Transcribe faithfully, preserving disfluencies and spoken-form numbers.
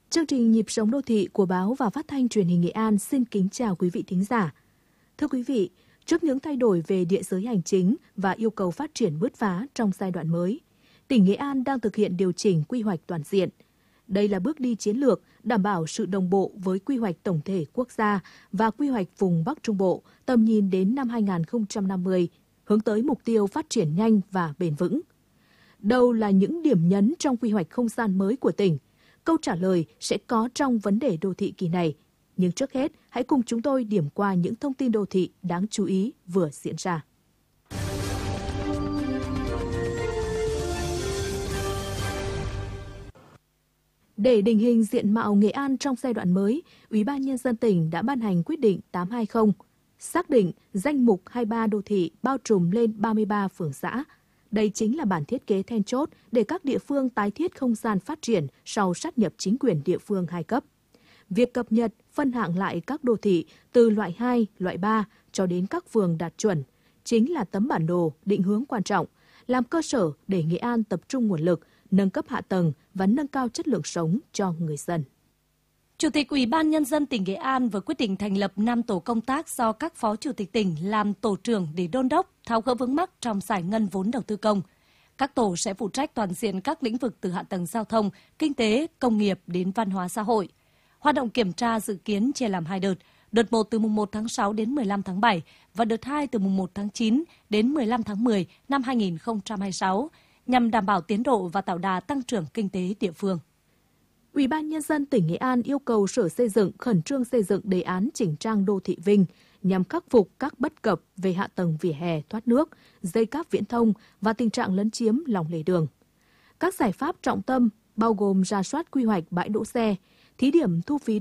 Chương trình Nhịp sống đô thị của báo và phát thanh truyền hình Nghệ An xin kính chào quý vị thính giả. Thưa quý vị, trước những thay đổi về địa giới hành chính và yêu cầu phát triển bứt phá trong giai đoạn mới, tỉnh Nghệ An đang thực hiện điều chỉnh quy hoạch toàn diện. Đây là bước đi chiến lược đảm bảo sự đồng bộ với quy hoạch tổng thể quốc gia và quy hoạch vùng Bắc Trung Bộ tầm nhìn đến năm hai không năm mươi, hướng tới mục tiêu phát triển nhanh và bền vững. Đâu là những điểm nhấn trong quy hoạch không gian mới của tỉnh? Câu trả lời sẽ có trong vấn đề đô thị kỳ này. Nhưng trước hết, hãy cùng chúng tôi điểm qua những thông tin đô thị đáng chú ý vừa diễn ra. Để định hình diện mạo Nghệ An trong giai đoạn mới, Ủy ban Nhân dân tỉnh đã ban hành quyết định tám trăm hai mươi, xác định danh mục hai mươi ba đô thị bao trùm lên ba mươi ba phường xã. Đây chính là bản thiết kế then chốt để các địa phương tái thiết không gian phát triển sau sáp nhập chính quyền địa phương hai cấp. Việc cập nhật, phân hạng lại các đô thị từ loại hai, loại ba cho đến các phường đạt chuẩn chính là tấm bản đồ định hướng quan trọng, làm cơ sở để Nghệ An tập trung nguồn lực, nâng cấp hạ tầng và nâng cao chất lượng sống cho người dân. Chủ tịch Ủy ban Nhân dân tỉnh Nghệ An vừa quyết định thành lập năm tổ công tác do các phó chủ tịch tỉnh làm tổ trưởng để đôn đốc, tháo gỡ vướng mắc trong giải ngân vốn đầu tư công. Các tổ sẽ phụ trách toàn diện các lĩnh vực từ hạ tầng giao thông, kinh tế, công nghiệp đến văn hóa xã hội. Hoạt động kiểm tra dự kiến chia làm hai đợt, đợt một từ mùng một tháng sáu đến mười lăm tháng bảy và đợt hai từ mùng một tháng chín đến mười lăm tháng mười năm hai nghìn không trăm hai mươi sáu, nhằm đảm bảo tiến độ và tạo đà tăng trưởng kinh tế địa phương. Ủy ban Nhân dân tỉnh Nghệ An yêu cầu Sở Xây dựng khẩn trương xây dựng đề án chỉnh trang đô thị Vinh nhằm khắc phục các bất cập về hạ tầng vỉa hè, thoát nước, dây cáp viễn thông và tình trạng lấn chiếm lòng lề đường. Các giải pháp trọng tâm bao gồm rà soát quy hoạch bãi đỗ xe, thí điểm thu phí